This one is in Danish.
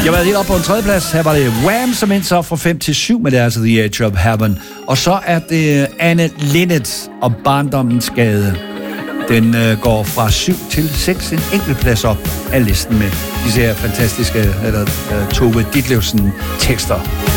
Jeg var helt oppe på en tredjeplads. Her var det Wham, som endte så fra 5 til 7 med det, altså The Edge of Heaven. Og så er det Anne Linnet og Barndommens Gade. Den går fra 7 til 6, en enkelt plads op af listen med disse her fantastiske Tove Ditlevsen tekster.